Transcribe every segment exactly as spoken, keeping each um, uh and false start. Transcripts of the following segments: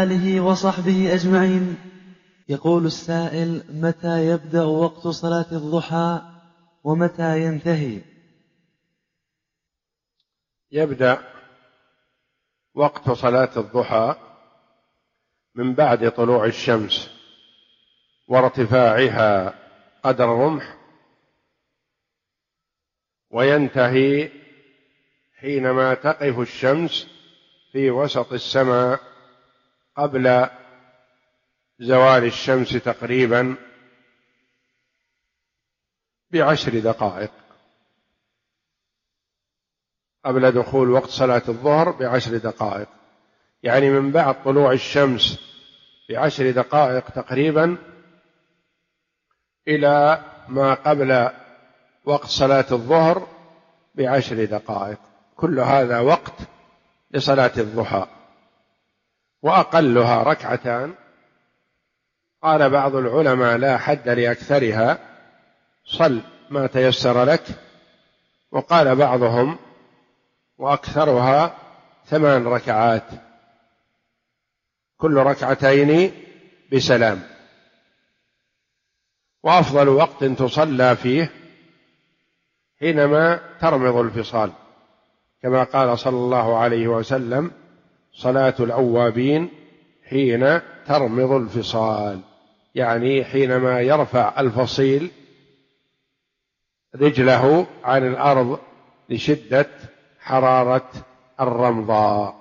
آله وصحبه أجمعين. يقول السائل: متى يبدأ وقت صلاة الضحى ومتى ينتهي؟ يبدأ وقت صلاة الضحى من بعد طلوع الشمس وارتفاعها قدر الرمح، وينتهي حينما تقف الشمس في وسط السماء قبل زوال الشمس تقريبا بعشر دقائق، قبل دخول وقت صلاة الظهر بعشر دقائق، يعني من بعد طلوع الشمس بعشر دقائق تقريبا إلى ما قبل وقت صلاة الظهر بعشر دقائق، كل هذا وقت لصلاة الضحى، وأقلها ركعتان. قال بعض العلماء: لا حد لأكثرها، صل ما تيسر لك. وقال بعضهم: وأكثرها ثمان ركعات، كل ركعتين بسلام. وأفضل وقت تصلى فيه حينما ترمض الفصال، كما قال صلى الله عليه وسلم: صلاة الأوابين حين ترمض الفصال، يعني حينما يرفع الفصيل رجله عن الأرض لشدة حرارة الرمضاء.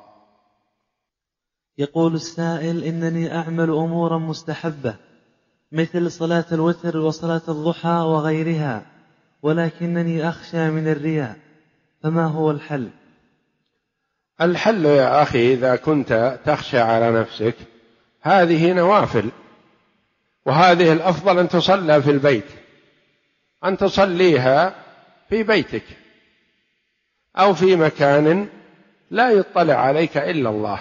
يقول السائل: إنني أعمل أمورا مستحبة مثل صلاة الوتر وصلاة الضحى وغيرها، ولكنني أخشى من الرياء، فما هو الحل؟ الحل يا أخي، إذا كنت تخشى على نفسك، هذه نوافل، وهذه الأفضل أن تصلى في البيت، أن تصليها في بيتك أو في مكان لا يطلع عليك إلا الله،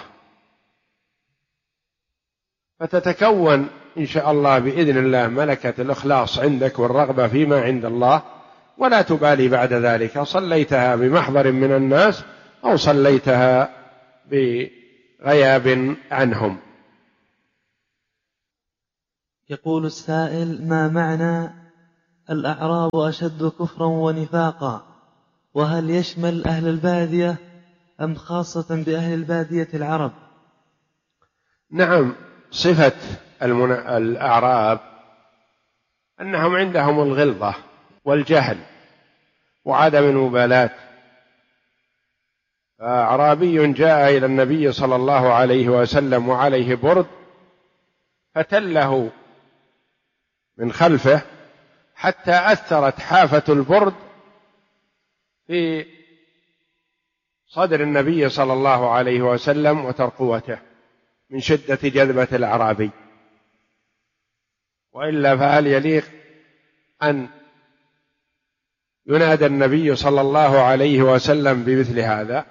فتتكون إن شاء الله بإذن الله ملكة الإخلاص عندك والرغبة فيما عند الله، ولا تبالي بعد ذلك صليتها بمحضر من الناس أو صليتها بغياب عنهم. يقول السائل: ما معنى الأعراب أشد كفرا ونفاقا؟ وهل يشمل أهل البادية أم خاصة بأهل البادية العرب؟ نعم، صفة المن... الأعراب أنهم عندهم الغلظة والجهل وعدم المبالاة. أعرابي جاء إلى النبي صلى الله عليه وسلم وعليه برد، فتله من خلفه حتى أثرت حافة البرد في صدر النبي صلى الله عليه وسلم وترقوته من شدة جذبة الأعرابي، وإلا فهل يليق أن ينادى النبي صلى الله عليه وسلم بمثل هذا؟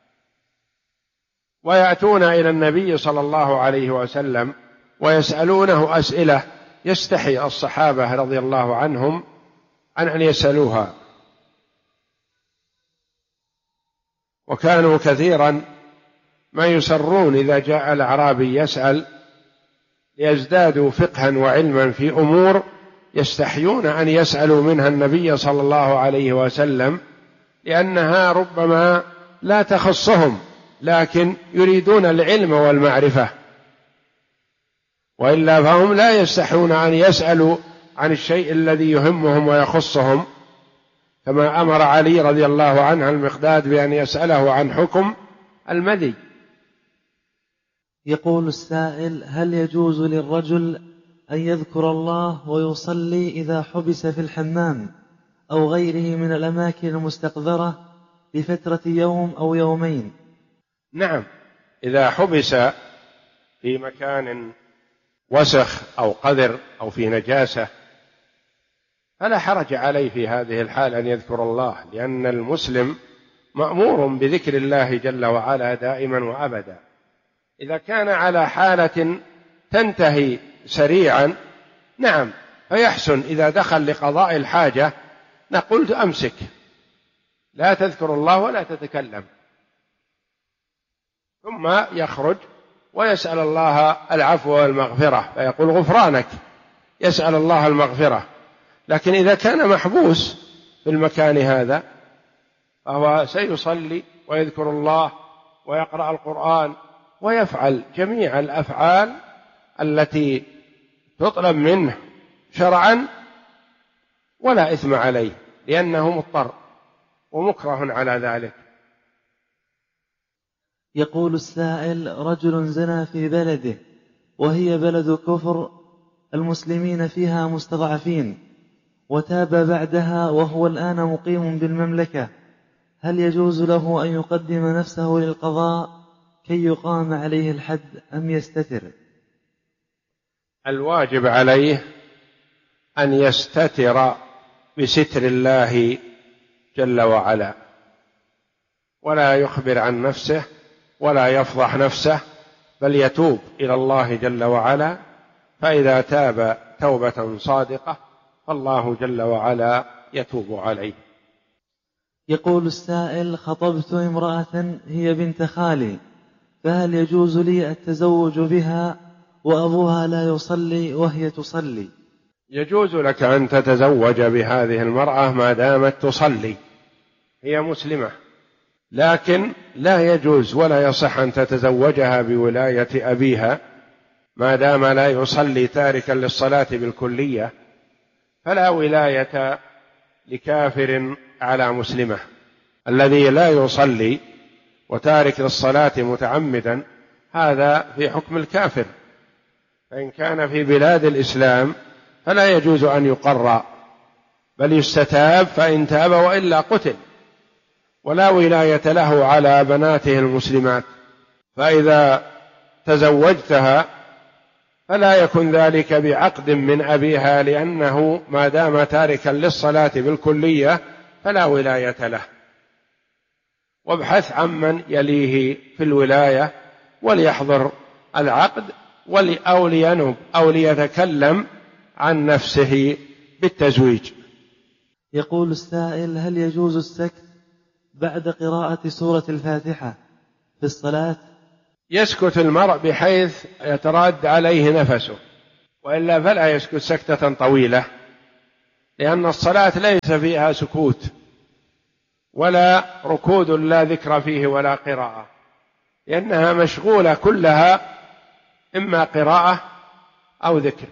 ويأتون إلى النبي صلى الله عليه وسلم ويسألونه أسئلة يستحي الصحابة رضي الله عنهم عن أن يسألوها، وكانوا كثيرا ما يسرون إذا جاء الأعرابي يسأل ليزدادوا فقها وعلما في أمور يستحيون أن يسألوا منها النبي صلى الله عليه وسلم، لأنها ربما لا تخصهم، لكن يريدون العلم والمعرفة، وإلا فهم لا يستحون أن يسألوا عن الشيء الذي يهمهم ويخصهم، كما أمر علي رضي الله عنه المقداد بأن يسأله عن حكم المذي. يقول السائل: هل يجوز للرجل أن يذكر الله ويصلي إذا حبس في الحمام أو غيره من الأماكن المستقذرة لفترة يوم أو يومين؟ نعم، إذا حبس في مكان وسخ أو قذر أو في نجاسة فلا حرج عليه في هذه الحال أن يذكر الله، لأن المسلم مأمور بذكر الله جل وعلا دائما وأبدا. إذا كان على حالة تنتهي سريعا نعم فيحسن إذا دخل لقضاء الحاجة نقول أمسك، لا تذكر الله ولا تتكلم، ثم يخرج ويسأل الله العفو والمغفرة فيقول غفرانك، يسأل الله المغفرة. لكن إذا كان محبوس في المكان هذا فهو سيصلي ويذكر الله ويقرأ القرآن ويفعل جميع الأفعال التي تطلب منه شرعا ولا إثم عليه، لأنه مضطر ومكره على ذلك. يقول السائل: رجل زنى في بلده وهي بلد كفر، المسلمين فيها مستضعفين، وتاب بعدها وهو الآن مقيم بالمملكة، هل يجوز له أن يقدم نفسه للقضاء كي يقام عليه الحد أم يستتر؟ الواجب عليه أن يستتر بستر الله جل وعلا، ولا يخبر عن نفسه ولا يفضح نفسه، بل يتوب إلى الله جل وعلا، فإذا تاب توبة صادقة فالله جل وعلا يتوب عليه. يقول السائل: خطبت امرأة هي بنت خالي، فهل يجوز لي التزوج بها وأبوها لا يصلي وهي تصلي؟ يجوز لك أن تتزوج بهذه المرأة ما دامت تصلي، هي مسلمة، لكن لا يجوز ولا يصح أن تتزوجها بولاية أبيها ما دام لا يصلي تاركا للصلاة بالكلية، فلا ولاية لكافر على مسلمة. الذي لا يصلي وتارك للصلاة متعمدا هذا في حكم الكافر، فإن كان في بلاد الإسلام فلا يجوز أن يقرأ، بل يستتاب، فإن تاب وإلا قتل، ولا ولاية له على بناته المسلمات. فإذا تزوجتها فلا يكن ذلك بعقد من أبيها، لأنه ما دام تاركا للصلاة بالكلية فلا ولاية له. وابحث عمن يليه في الولاية وليحضر العقد أو لينب أو ليتكلم عن نفسه بالتزويج. يقول السائل: هل يجوز السكت بعد قراءة سورة الفاتحة في الصلاة؟ يسكت المرء بحيث يتراد عليه نفسه، وإلا فلا يسكت سكتة طويلة، لأن الصلاة ليس فيها سكوت ولا ركود لا ذكر فيه ولا قراءة، لأنها مشغولة كلها إما قراءة أو ذكر.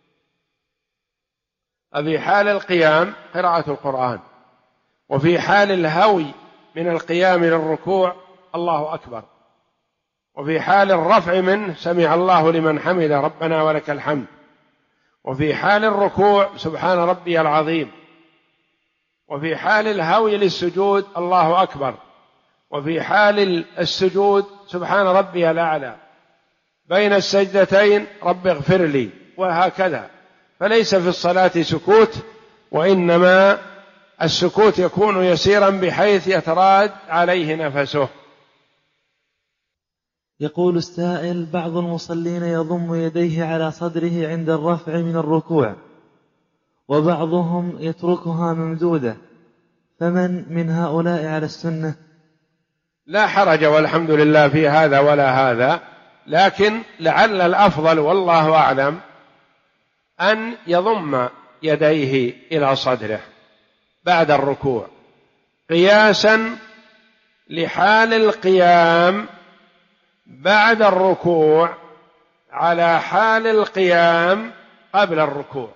ففي حال القيام قراءة القرآن، وفي حال الهوي من القيام للركوع الله أكبر، وفي حال الرفع منه سمع الله لمن حمد ربنا ولك الحمد، وفي حال الركوع سبحان ربي العظيم، وفي حال الهوي للسجود الله أكبر، وفي حال السجود سبحان ربي الأعلى، بين السجدتين رب اغفر لي، وهكذا. فليس في الصلاة سكوت، وإنما السكوت يكون يسيرا بحيث يتراد عليه نفسه. يقول السائل: بعض المصلين يضم يديه على صدره عند الرفع من الركوع، وبعضهم يتركها ممدودة، فمن من هؤلاء على السنة؟ لا حرج والحمد لله في هذا ولا هذا، لكن لعل الأفضل والله أعلم أن يضم يديه إلى صدره بعد الركوع، قياسا لحال القيام بعد الركوع على حال القيام قبل الركوع.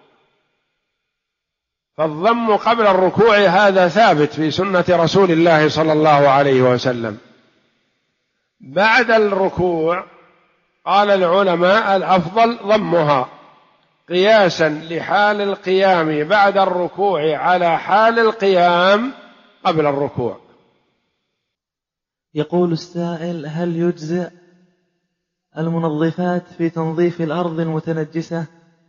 فالضم قبل الركوع هذا ثابت في سنة رسول الله صلى الله عليه وسلم. بعد الركوع قال العلماء الأفضل ضمها قياسا لحال القيام بعد الركوع على حال القيام قبل الركوع. يقول السائل: هل يجزئ المنظفات في تنظيف الأرض المتنجسة؟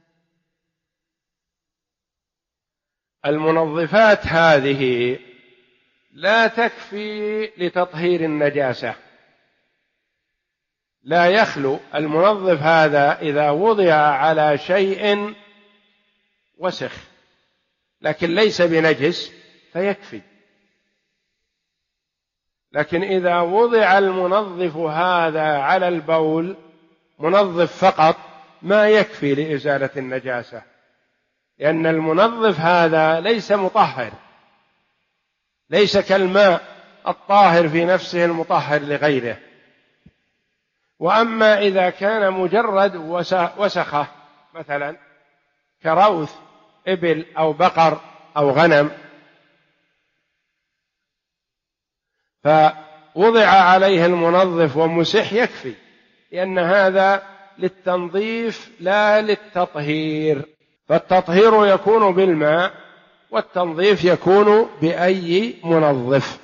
المنظفات هذه لا تكفي لتطهير النجاسة، لا يخلو المنظف هذا إذا وضع على شيء وسخ لكن ليس بنجس فيكفي، لكن إذا وضع المنظف هذا على البول منظف فقط ما يكفي لإزالة النجاسة، لأن المنظف هذا ليس مطهر، ليس كالماء الطاهر في نفسه المطهر لغيره. وأما إذا كان مجرد وسخة مثلا كروث إبل أو بقر أو غنم فوضع عليه المنظف ومسح يكفي، لأن هذا للتنظيف لا للتطهير، فالتطهير يكون بالماء والتنظيف يكون بأي منظف.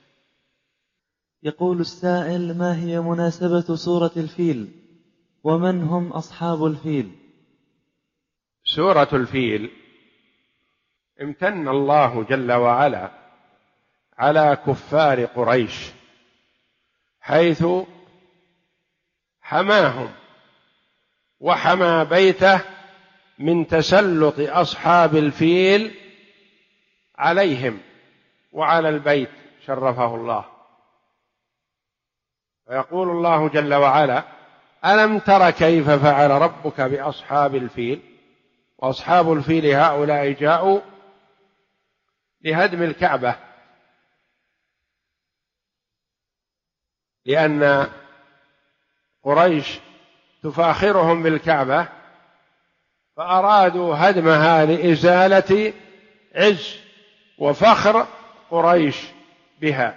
يقول السائل: ما هي مناسبة سورة الفيل؟ ومن هم أصحاب الفيل؟ سورة الفيل امتن الله جل وعلا على كفار قريش حيث حماهم وحمى بيته من تسلط أصحاب الفيل عليهم وعلى البيت شرفه الله. فيقول الله جل وعلا: ألم تر كيف فعل ربك بأصحاب الفيل؟ وأصحاب الفيل هؤلاء جاءوا لهدم الكعبة، لأن قريش تفاخرهم بالكعبة فأرادوا هدمها لإزالة عز وفخر قريش بها،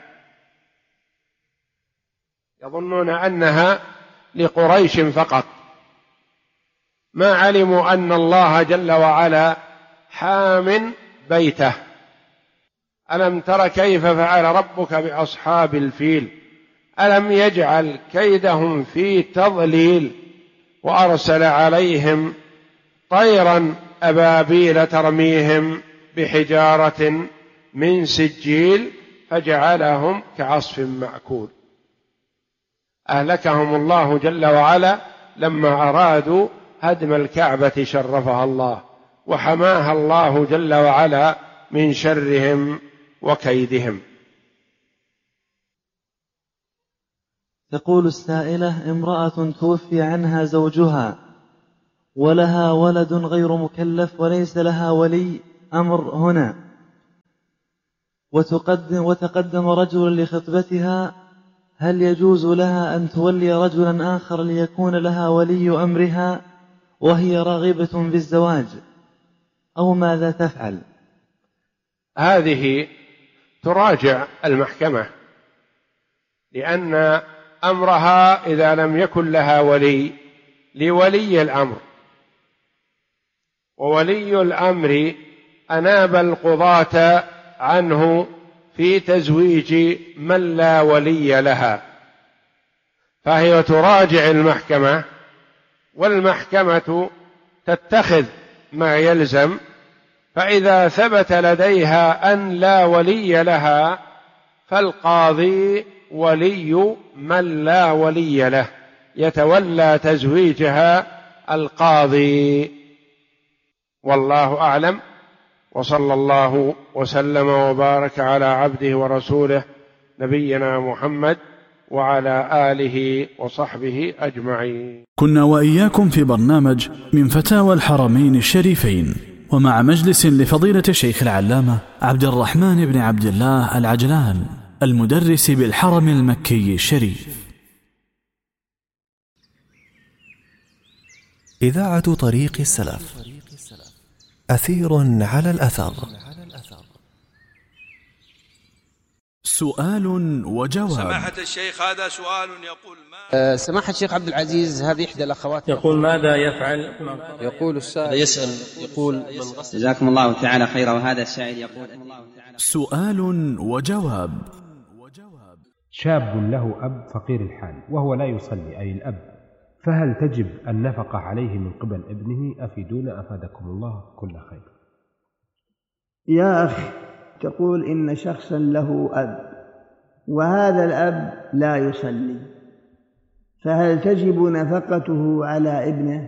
يظنون أنها لقريش فقط، ما علموا أن الله جل وعلا حام بيته. ألم تر كيف فعل ربك بأصحاب الفيل ألم يجعل كيدهم في تضليل وأرسل عليهم طيرا أبابيل ترميهم بحجارة من سجيل فجعلهم كعصف مأكول. أهلكهم الله جل وعلا لما أرادوا هدم الكعبة شرفها الله، وحماها الله جل وعلا من شرهم وكيدهم. تقول السائلة: امرأة توفي عنها زوجها ولها ولد غير مكلف وليس لها ولي أمر هنا، وتقدم وتقدم رجل لخطبتها، هل يجوز لها أن تولي رجلا آخر ليكون لها ولي أمرها وهي راغبة في الزواج، أو ماذا تفعل؟ هذه تراجع المحكمة، لأن أمرها إذا لم يكن لها ولي لولي الأمر، وولي الأمر أناب القضاة عنه في تزويج من لا ولي لها، فهي تراجع المحكمة، والمحكمة تتخذ ما يلزم. فإذا ثبت لديها أن لا ولي لها فالقاضي ولي من لا ولي له، يتولى تزويجها القاضي. والله أعلم، وصلى الله وسلم وبارك على عبده ورسوله نبينا محمد وعلى آله وصحبه أجمعين. كنا وإياكم في برنامج من فتاوى الحرمين الشريفين، ومع مجلس لفضيلة الشيخ العلامة عبد الرحمن بن عبد الله العجلان المدرس بالحرم المكي الشريف. إذاعة طريق السلف، أثير على الأثر. سؤال وجواب. سماحة الشيخ، هذا سؤال يقول ما أه سماحة الشيخ عبد العزيز، هذه إحدى الأخوات يقول ماذا يفعل؟ يقول السائل يسأل يقول من غسل. جزاكم الله تعالى خيرا. وهذا السائل يقول: سؤال وجواب. شاب له أب فقير الحال وهو لا يصلي، أي الأب، فهل تجب النفقة عليه من قبل ابنه؟ أفيدونا أفادكم الله كل خير. يا أخي، تقول إن شخصا له أب وهذا الأب لا يصلي، فهل تجب نفقته على ابنه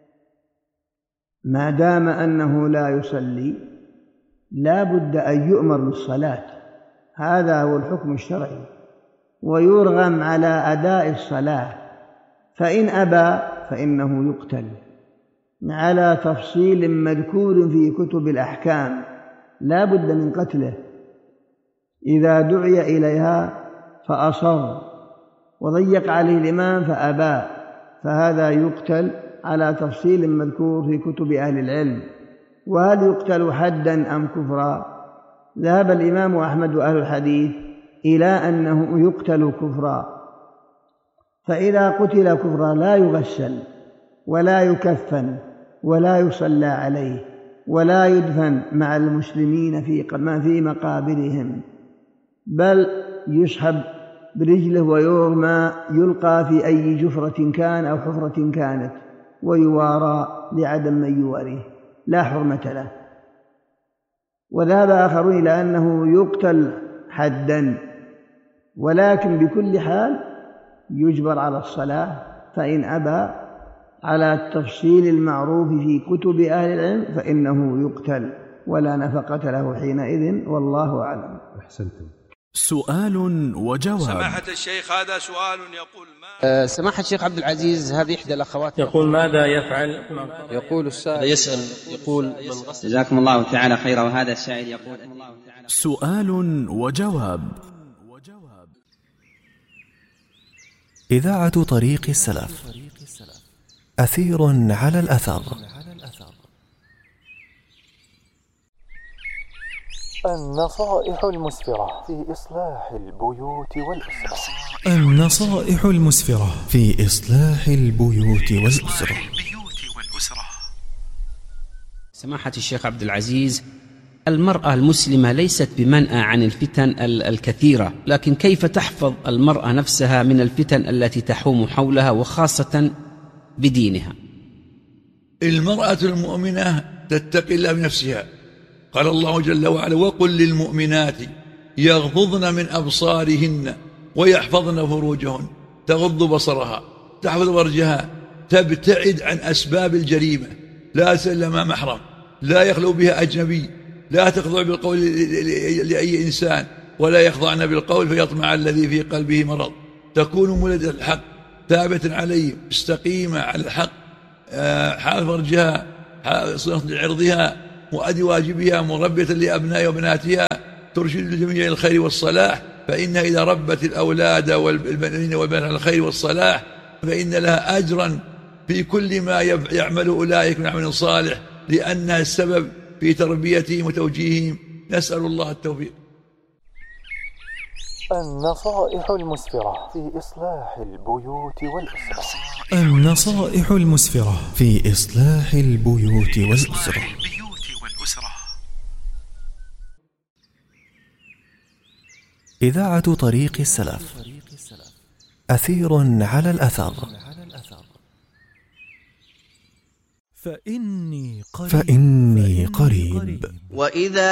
ما دام أنه لا يصلي؟ لا بد أن يؤمر بالصلاة، هذا هو الحكم الشرعي، ويرغم على أداء الصلاة، فإن أبى فإنه يقتل على تفصيل مذكور في كتب الأحكام، لا بد من قتله إذا دعي إليها فأصر وضيق عليه الإمام فأبى، فهذا يقتل على تفصيل مذكور في كتب أهل العلم. وهل يقتل حدا أم كفرا؟ ذهب الإمام أحمد وأهل الحديث إلى أنه يقتل كفرا، فإذا قتل كفرا لا يغسل ولا يكفن ولا يصلى عليه ولا يدفن مع المسلمين في مقابرهم، بل يسحب برجله ويرمى، يلقى في أي جفرة كان أو حفرة كانت ويوارى لعدم من يواريه، لا حرمة له. وذهب آخرون إلى أنه يقتل حدا، ولكن بكل حال يجبر على الصلاة، فإن أبى على التفصيل المعروف في كتب أهل العلم فإنه يقتل ولا نفقة له حينئذ، والله أعلم. أحسنتم. سؤال وجواب. سماحة الشيخ هذا سؤال يقول ما أه سماحة الشيخ عبد العزيز، هذه إحدى الأخوات يقول ماذا يفعل؟ يقول السائل يسأل يقول من غسل. جزاكم الله تعالى خيرا. وهذا السائل يقول سؤال وجواب. إذاعة طريق السلف، أثير على الأثر. النصائح المسفرة في إصلاح البيوت والأسرة. النصائح المسفرة في إصلاح البيوت والأسرة. سماحة الشيخ عبد العزيز، المرأة المسلمة ليست بمنأى عن الفتن الكثيرة، لكن كيف تحفظ المرأة نفسها من الفتن التي تحوم حولها وخاصة بدينها؟ المرأة المؤمنة تتقي الله بنفسها. قال الله جل وعلا: وقل للمؤمنات يغضضن من أبصارهن ويحفظن فروجهن. تغض بصرها، تحفظ فرجها، تبتعد عن أسباب الجريمة، لا تسل مع محرم، لا يخلو بها أجنبي، لا تخضع بالقول لأي إنسان، ولا يخضعن بالقول فيطمع الذي في قلبه مرض. تكون مولدة الحق، ثابتة عليه، مستقيمة على الحق، حافظ فرجها، صلة عرضها، مؤدي واجبها، مربية لأبنائها وبناتها، ترشد الجميع إلى الخير والصلاح. فإنها إذا ربت الأولاد والبنين والبنات على الخير والصلاح فإن لها أجرا في كل ما يعمل أولئك من عمل صالح، لأنها السبب في تربيتهم وتوجيههم. نسأل الله التوفيق. النصائح المسفرة في إصلاح البيوت والأسرة. النصائح المسفرة في إصلاح البيوت والأسرة. إذاعة طريق السلف، أثير على الأثر. فإني قريب, فإني قريب. وإذا